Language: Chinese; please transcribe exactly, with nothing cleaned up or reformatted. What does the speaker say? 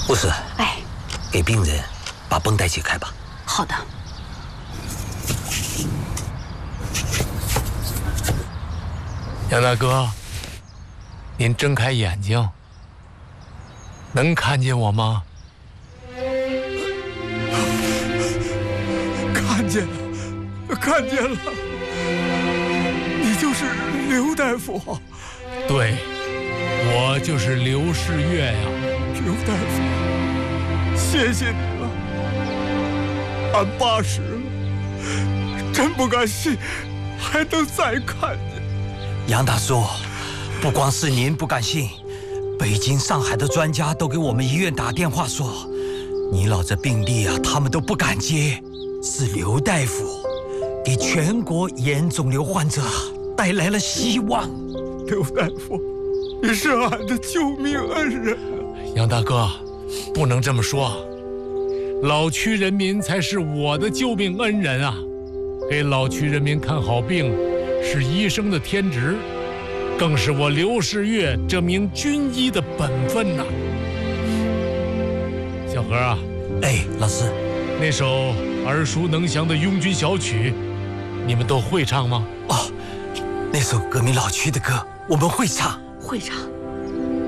护士， 哎， 给病人把绷带解开吧。 好的。 杨大哥，您睁开眼睛，能看见我吗？ 看见了，看见了，你就是刘大夫。 对，我就是刘世月呀。 刘大夫，谢谢你了。俺八十了，真不敢信还能再看见。 杨大叔，不光是您不敢信，北京、上海的专家都给我们医院打电话说，你老这病例啊，他们都不敢接。是刘大夫给全国眼肿瘤患者带来了希望。 刘大夫，你是俺的救命恩人啊！ 杨大哥，不能这么说，老区人民才是我的救命恩人啊！给老区人民看好病是医生的天职，更是我刘世月这名军医的本分呐。小何啊， 哎，老师， 那首耳熟能详的拥军小曲，你们都会唱吗？ 哦，那首革命老区的歌，我们会唱， 会唱。